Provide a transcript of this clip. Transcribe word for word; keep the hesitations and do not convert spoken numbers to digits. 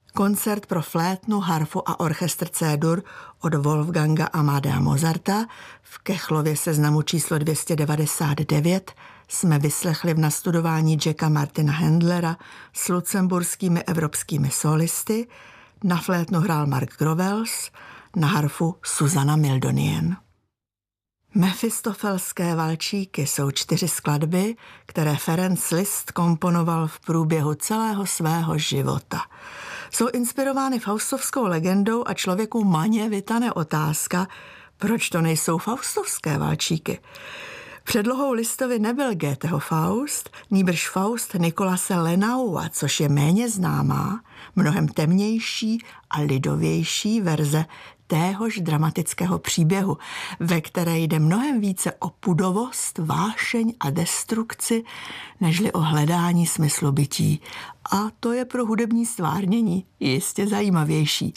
Koncert pro flétnu, harfu a orchestr C-dur od Wolfganga Amadea Mozarta v Kechlově seznamu číslo dvě stě devadesát devět jsme vyslechli v nastudování Jacka Martina Handlera s lucemburskými evropskými solisty. Na flétnu hrál Mark Grovels, na harfu Susana Mildonian. Mefistofelské valčíky jsou čtyři skladby, které Ferenc Liszt komponoval v průběhu celého svého života. Jsou inspirovány faustovskou legendou a člověku maně vytane otázka, proč to nejsou faustovské valčíky. Předlohou Liszovi nebyl Goetheho Faust, nýbrž Faust Nikolase Lenaua, což je méně známá, mnohem temnější a lidovější verze téhož dramatického příběhu, ve které jde mnohem více o pudovost, vášeň a destrukci, nežli o hledání smyslu bytí. A to je pro hudební stvárnění jistě zajímavější.